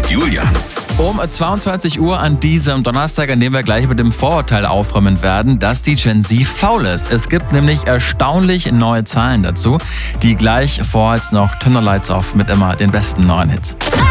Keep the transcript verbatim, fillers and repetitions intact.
Julian. Um zweiundzwanzig Uhr an diesem Donnerstag, an dem wir gleich mit dem Vorurteil aufräumen werden, dass die Gen Z faul ist. Es gibt nämlich erstaunlich neue Zahlen dazu, die gleich vor als noch Tender Lights Off mit immer den besten neuen Hits.